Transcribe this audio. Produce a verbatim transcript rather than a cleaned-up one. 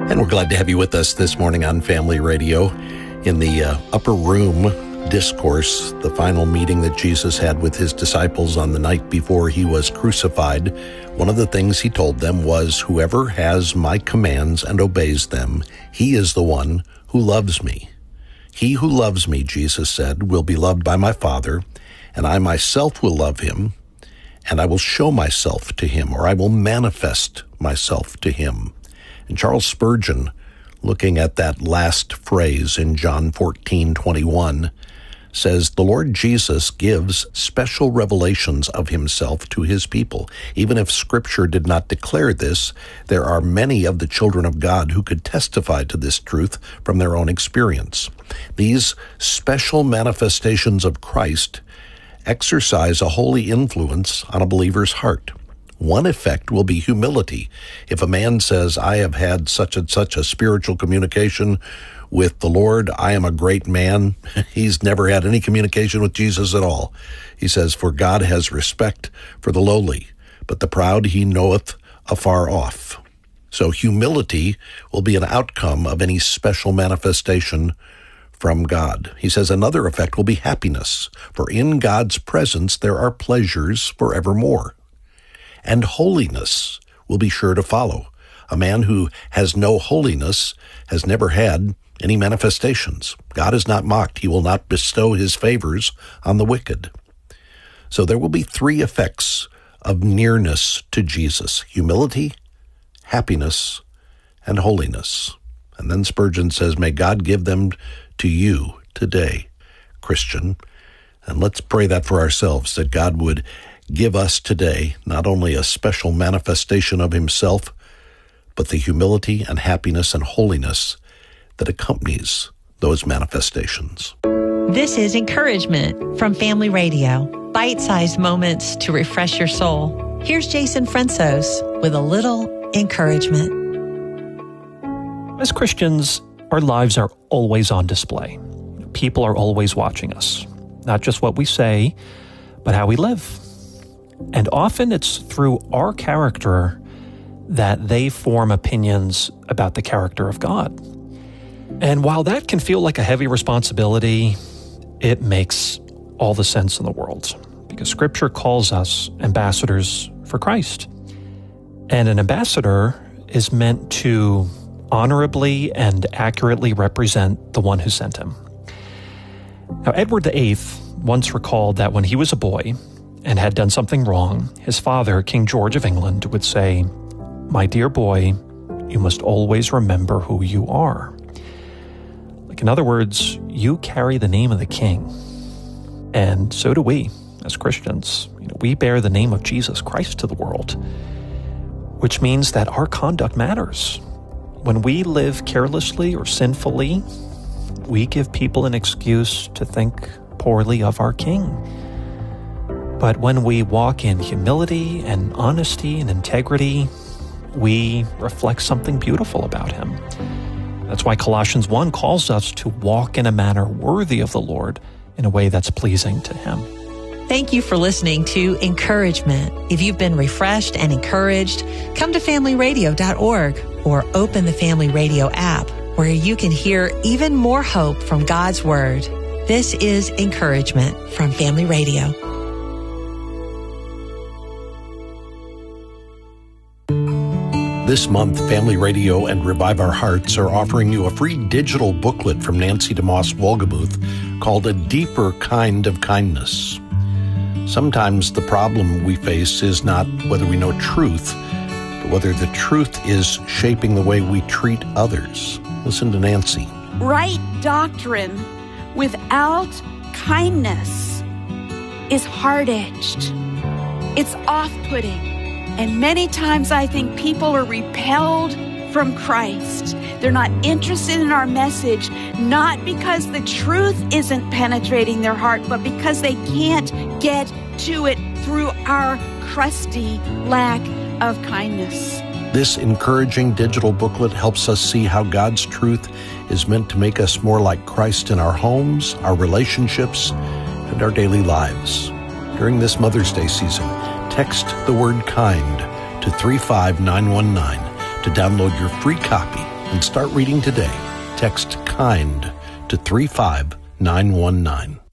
And we're glad to have you with us this morning on Family Radio. In the uh, upper room discourse, the final meeting that Jesus had with his disciples on the night before he was crucified, one of the things he told them was, whoever has my commands and obeys them, he is the one who loves me. He who loves me, Jesus said, will be loved by my Father, and I myself will love him, and I will show myself to him, or I will manifest myself to him. And Charles Spurgeon, looking at that last phrase in John fourteen twenty-one, says, the Lord Jesus gives special revelations of himself to his people. Even if Scripture did not declare this, there are many of the children of God who could testify to this truth from their own experience. These special manifestations of Christ exercise a holy influence on a believer's heart. One effect will be humility. If a man says, I have had such and such a spiritual communication with the Lord, I am a great man, he's never had any communication with Jesus at all. He says, for God has respect for the lowly, but the proud he knoweth afar off. So humility will be an outcome of any special manifestation from God. He says another effect will be happiness, for in God's presence there are pleasures forevermore. And holiness will be sure to follow. A man who has no holiness has never had any manifestations. God is not mocked. He will not bestow his favors on the wicked. So there will be three effects of nearness to Jesus: humility, happiness, and holiness. And then Spurgeon says, may God give them to you today, Christian. And let's pray that for ourselves, that God would give us today not only a special manifestation of himself, but the humility and happiness and holiness that accompanies those manifestations. This is Encouragement from Family Radio. Bite-sized moments to refresh your soul. Here's Jason Fransos with a little encouragement. As Christians, our lives are always on display. People are always watching us. Not just what we say, but how we live. And often it's through our character that they form opinions about the character of God. And while that can feel like a heavy responsibility, it makes all the sense in the world, because Scripture calls us ambassadors for Christ. And an ambassador is meant to honorably and accurately represent the one who sent him. Now, Edward the Eighth once recalled that when he was a boy and had done something wrong, his father, King George of England, would say, my dear boy, you must always remember who you are. Like, in other words, you carry the name of the King. And so do we as Christians. You know, we bear the name of Jesus Christ to the world, which means that our conduct matters. When we live carelessly or sinfully, we give people an excuse to think poorly of our King. But when we walk in humility and honesty and integrity, we reflect something beautiful about him. That's why Colossians one calls us to walk in a manner worthy of the Lord, in a way that's pleasing to him. Thank you for listening to Encouragement. If you've been refreshed and encouraged, come to family radio dot org or open the Family Radio app, where you can hear even more hope from God's Word. This is Encouragement from Family Radio. This month, Family Radio and Revive Our Hearts are offering you a free digital booklet from Nancy DeMoss Wolgemuth called A Deeper Kind of Kindness. Sometimes the problem we face is not whether we know truth, but whether the truth is shaping the way we treat others. Listen to Nancy. Right doctrine without kindness is hard-edged. It's off-putting. And many times I think people are repelled from Christ. They're not interested in our message, not because the truth isn't penetrating their heart, but because they can't get to it through our crusty lack of kindness. This encouraging digital booklet helps us see how God's truth is meant to make us more like Christ in our homes, our relationships, and our daily lives. During this Mother's Day season, text the word kind to three five nine one nine to download your free copy and start reading today. Text KIND to three five nine one nine.